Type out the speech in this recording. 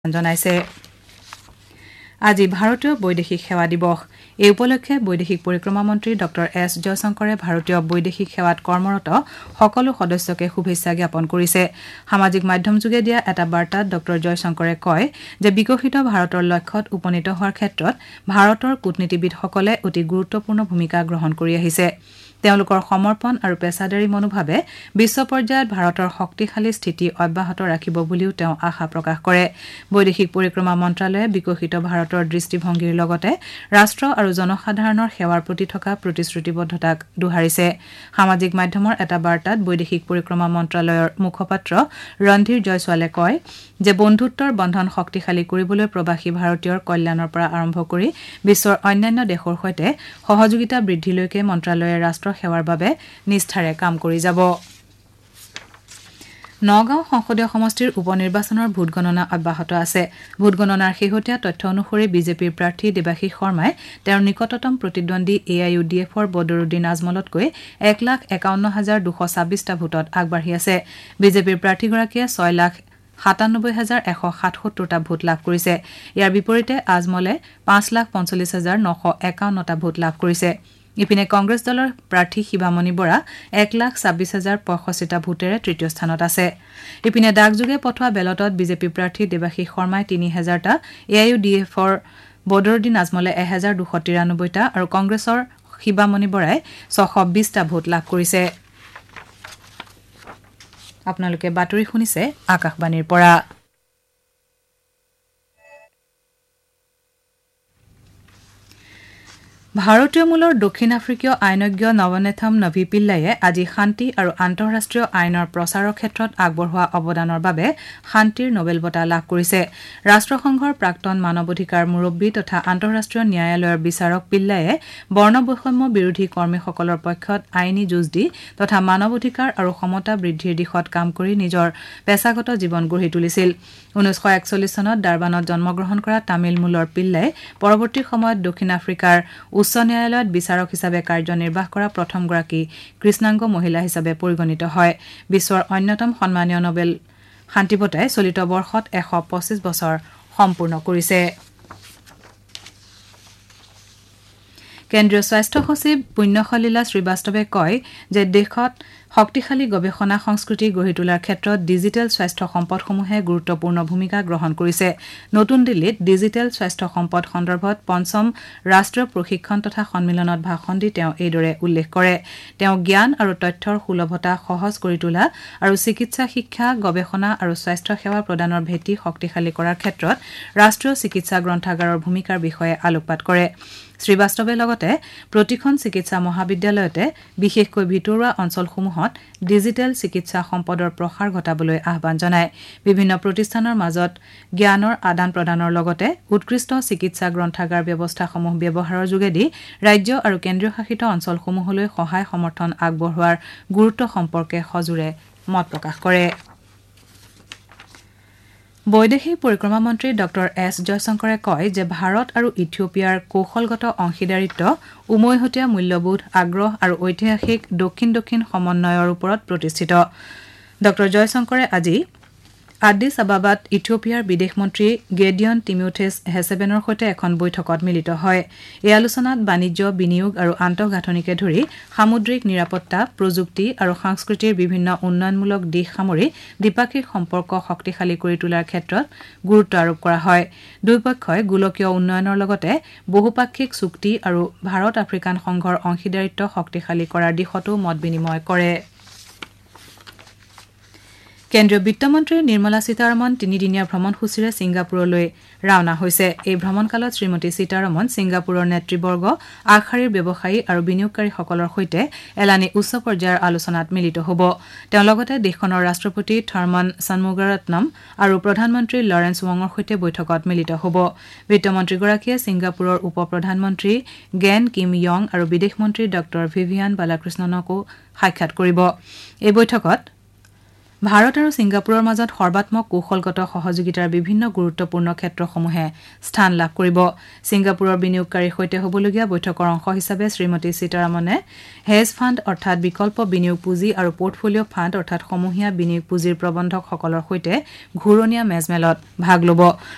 জনাইছে। আজি ভাৰতীয় বৈদেশিক সেৱা দিৱস। এই উপলক্ষে বৈদেশিক পৰিক্ৰমা মন্ত্ৰী ডঃ এছ জয়শংকৰে ভাৰতীয় বৈদেশিক সেৱাত কৰ্মৰত সকলো সদস্যকে শুভেচ্ছা জ্ঞাপন কৰিছে। সামাজিক মাধ্যমযোগে দিয়া এটা বাৰ্তাত ডঃ জয়শংকৰে কয় যে বিকশিত ভাৰতৰ লক্ষ্যত উপনীত হোৱাৰ ক্ষেত্ৰত ভাৰতৰ কূটনীতিবিদসকলে অতি গুৰুত্বপূৰ্ণ ভূমিকা গ্ৰহণ কৰি আহিছে। তেওঁলোকৰ সমৰ্পণ আৰু পেছাদাৰী মনোভাৱে বিশ্ব পৰ্যায়ত ভাৰতৰ শক্তিশালী স্থিতি অব্যাহত ৰাখিব বুলিও তেওঁ আশা প্ৰকাশ কৰে। বৈদেশিক পৰিক্ৰমা মন্ত্ৰালয়ে বিকশিত ভাৰতৰ দৃষ্টিভংগীৰ লগতে ৰাষ্ট্ৰ আৰু জনসাধাৰণৰ সেৱাৰ প্ৰতি থকা প্ৰতিশ্ৰুতিবদ্ধতাক দোহাৰিছে। সামাজিক মাধ্যমৰ এটা বাৰ্তাত বৈদেশিক পৰিক্ৰমা মন্ত্ৰালয়ৰ মুখপাত্ৰ ৰণধীৰ জয়ছোৱালে কয় যে বন্ধুত্বৰ বন্ধন শক্তিশালী কৰিবলৈ প্ৰৱাসী ভাৰতীয়ৰ কল্যাণৰ পৰা আৰম্ভ কৰি বিশ্বৰ অন্যান্য দেশৰ সৈতে সহযোগিতা বৃদ্ধিলৈকে মন্ত্ৰালয়ে ৰাষ্ট্ৰ সেৱাৰ বাবে নিষ্ঠাৰে কাম কৰি যাব। নগাঁও সংসদীয় সমষ্টিৰ উপ নিৰ্বাচনৰ ভোটগণনা অব্যাহত আছে। ভোটগণনাৰ শেহতীয়া তথ্য অনুসৰি বিজেপিৰ প্ৰাৰ্থী দেৱাশীষ শৰ্মাই তেওঁৰ নিকটতম প্ৰতিদ্বন্দ্বী AIUDFৰ বদৰুদ্দিন আজমলতকৈ 1,51,226টা ভোটত আগবাঢ়ি আছে। বিজেপিৰ প্ৰাৰ্থীগৰাকীয়ে 6,97,177টা ভোট লাভ কৰিছে। ইয়াৰ বিপৰীতে আজমলে 5,45,951টা ভোট লাভ কৰিছে। ইপিনে কংগ্ৰেছ দলৰ প্ৰাৰ্থী শিৱামণি বৰা 1,26,065টা ভোটেৰে তৃতীয় স্থানত আছে। ইপিনে ডাকযোগে পঠোৱা বেলটত বিজেপি প্ৰাৰ্থী দেৱাশীষ শৰ্মাই 3,000টা, AIUDFৰ বদৰুদ্দিন আজমলে 1,293টা আৰু কংগ্ৰেছৰ শিৱামণি বৰাই 620টা ভোট লাভ কৰিছে। আপোনালোকে বাতৰি শুনিছে আকাশবাণীৰ পৰা। ভাৰতীয় মূলৰ দক্ষিণ আফ্ৰিকীয় আইনজ্ঞ নৱনেথম নভি পিল্লাইয়ে আজি শান্তি আৰু আন্তঃৰাষ্ট্ৰীয় আইনৰ প্ৰচাৰৰ ক্ষেত্ৰত আগবঢ়োৱা অৱদানৰ বাবে শান্তিৰ নোবেল বঁটা লাভ কৰিছে। ৰাষ্ট্ৰসংঘৰ প্ৰাক্তন মানৱ অধিকাৰ মুৰব্বী তথা আন্তঃৰাষ্ট্ৰীয় ন্যায়ালয়ৰ বিচাৰক পিল্লাইয়ে বৰ্ণ বৈষম্য বিৰোধী কৰ্মীসকলৰ পক্ষত আইনী যুঁজ দি তথা মানৱ অধিকাৰ আৰু সমতা বৃদ্ধিৰ দিশত কাম কৰি নিজৰ পেছাগত জীৱন গঢ়ি তুলিছিল। 1941 চনত ডাৰবানত জন্মগ্ৰহণ কৰা তামিল মূলৰ পিল্লাই পৰৱৰ্তী সময়ত দক্ষিণ আফ্ৰিকাৰ উচ্চ ন্যায়ালয়ত বিচাৰক হিচাপে কাৰ্যনিৰ্বাহ কৰা প্ৰথমগৰাকী কৃষ্ণাংগ মহিলা হিচাপে পৰিগণিত হয়। বিশ্বৰ অন্যতম সন্মানীয় নোবেল শান্তি বঁটাই চলিত বৰ্ষত 125 বছৰ সম্পূৰ্ণ কৰিছে। কেন্দ্ৰীয় স্বাস্থ্য সচিব পুণ্যসলীলা শ্ৰীবাস্তৱে কয় যে দেশত শক্তিশালী গৱেষণা সংস্কৃতি গঢ়ি তোলাৰ ক্ষেত্ৰত ডিজিটেল স্বাস্থ্য সম্পদসমূহে গুৰুত্বপূৰ্ণ ভূমিকা গ্ৰহণ কৰিছে। নতুন দিল্লীত ডিজিটেল স্বাস্থ্য সম্পদ সন্দৰ্ভত ৫ম ৰাষ্ট্ৰীয় প্ৰশিক্ষণ তথা সন্মিলনত ভাষণ দি তেওঁ এইদৰে উল্লেখ কৰে। তেওঁ জ্ঞান আৰু তথ্যৰ সুলভতা সহজ কৰি তোলা আৰু চিকিৎসা শিক্ষা গৱেষণা আৰু স্বাস্থ্য সেৱা প্ৰদানৰ ভেটি শক্তিশালী কৰাৰ ক্ষেত্ৰত ৰাষ্ট্ৰীয় চিকিৎসা গ্ৰন্থাগাৰৰ ভূমিকাৰ বিষয়ে আলোকপাত কৰে। শ্ৰীবাস্তৱে লগতে প্ৰতিখন চিকিৎসা মহাবিদ্যালয়তে বিশেষকৈ ভিতৰুৱা অঞ্চলসমূহত ডিজিটেল চিকিৎসা সম্পদৰ প্ৰসাৰ ঘটাবলৈ আহ্বান জনায়। বিভিন্ন প্ৰতিষ্ঠানৰ মাজত জ্ঞানৰ আদান প্ৰদানৰ লগতে উৎকৃষ্ট চিকিৎসা গ্ৰন্থাগাৰ ব্যৱস্থাসমূহ ব্যৱহাৰৰ যোগেদি ৰাজ্য আৰু কেন্দ্ৰীয় শাসিত অঞ্চলসমূহলৈ সহায় সমৰ্থন আগবঢ়োৱাৰ গুৰুত্ব সম্পৰ্কে সজোৰে মত প্ৰকাশ কৰে। বৈদেশিক পৰিক্ৰমা মন্ত্ৰী ডঃ এছ জয়শংকৰে কয় যে ভাৰত আৰু ইথিঅপিয়াৰ কৌশলগত অংশীদাৰিত্ব উমৈহতীয়া মূল্যবোধ আগ্ৰহ আৰু ঐতিহাসিক দক্ষিণ দক্ষিণ সমন্বয়ৰ ওপৰত প্ৰতিষ্ঠিত। ডঃ জয়শংকৰে আজি আডিছ আবাবাত ইথিঅপিয়াৰ বিদেশ মন্ত্ৰী গেডিয়ন টিমোথেছ হেছেবেনৰ সৈতে এখন বৈঠকত মিলিত হয়। এই আলোচনাত বাণিজ্য বিনিয়োগ আৰু আন্তঃগাঁথনিকে ধৰি সামুদ্ৰিক নিৰাপত্তা প্ৰযুক্তি আৰু সংস্কৃতিৰ বিভিন্ন উন্নয়নমূলক দিশ সামৰি দ্বিপাক্ষিক সম্পৰ্ক শক্তিশালী কৰি তোলাৰ ক্ষেত্ৰত গুৰুত্ব আৰোপ কৰা হয়। দুয়োপক্ষই গোলকীয় উন্নয়নৰ লগতে বহুপাক্ষিক চুক্তি আৰু ভাৰত আফ্ৰিকান সংঘৰ অংশীদাৰিত্ব শক্তিশালী কৰাৰ দিশতো মত বিনিময় কৰে। কেন্দ্ৰীয় বিত্তমন্ত্ৰী নিৰ্মলা সীতাৰমণ 3দিনীয়া ভ্ৰমণসূচীৰে ছিংগাপুৰলৈ ৰাওনা হৈছে। এই ভ্ৰমণকালত শ্ৰীমতী সীতাৰমণ ছিংগাপুৰৰ নেতৃবৰ্গ আগশাৰীৰ ব্যৱসায়ী আৰু বিনিয়োগকাৰীসকলৰ সৈতে এলানি উচ্চ পৰ্যায়ৰ আলোচনাত মিলিত হ'ব। তেওঁ লগতে দেশখনৰ ৰাষ্ট্ৰপতি থৰ্মন ষণমুগাৰত্নম আৰু প্ৰধানমন্ত্ৰী লৰেন্স ৱঙৰ সৈতে বৈঠকত মিলিত হ'ব। বিত্তমন্ত্ৰীগৰাকীয়ে ছিংগাপুৰৰ উপ প্ৰধানমন্ত্ৰী গেন কিম য়ং আৰু বিদেশ মন্ত্ৰী ডঃ ভিভিয়ান বালাকৃষ্ণনকো সাক্ষাৎ কৰিব। এই বৈঠকত ভাৰত আৰু ছিংগাপুৰৰ মাজত সৰ্বাত্মক কৌশলগত সহযোগিতাৰ বিভিন্ন গুৰুত্বপূৰ্ণ ক্ষেত্ৰসমূহে স্থান লাভ কৰিব। ছিংগাপুৰৰ বিনিয়োগকাৰীৰ সৈতে হ'বলগীয়া বৈঠকৰ অংশ হিচাপে শ্ৰীমতী সীতাৰমণে হেজ ফাণ্ড অৰ্থাৎ বিকল্প বিনিয়োগ পুঁজি আৰু পোৰ্টফলিঅ' ফাণ্ড অৰ্থাৎ সমূহীয়া বিনিয়োগ পুঁজিৰ প্ৰবন্ধকসকলৰ সৈতে ঘূৰণীয়া মেজমেলত ভাগ ল'ব।